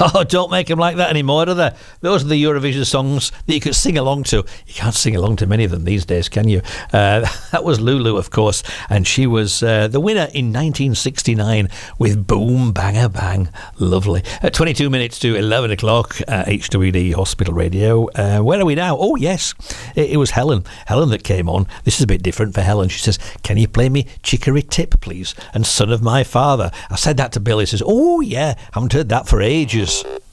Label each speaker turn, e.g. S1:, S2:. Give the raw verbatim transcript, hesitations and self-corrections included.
S1: Oh, don't make them like that anymore, do they? Those are the Eurovision songs that you could sing along to. You can't sing along to many of them these days, can you? Uh, that was Lulu, of course, and she was uh, the winner in nineteen sixty-nine with Boom Banga Bang. Lovely. At twenty-two minutes to eleven o'clock, uh, H W D Hospital Radio. Uh, where are we now? Oh, yes, it, it was Helen. Helen that came on. This is a bit different for Helen. She says, can you play me Chicory Tip, please? And Son of My Father. I said that to Bill. He says, oh, yeah, haven't heard that for ages.